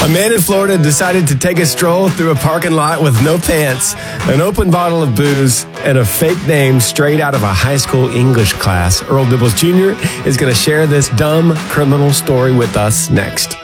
A man in Florida decided to take a stroll through a parking lot with no pants, an open bottle of booze, and a fake name straight out of a high school English class. Earl Dibbles Jr. is going to share this dumb criminal story with us next.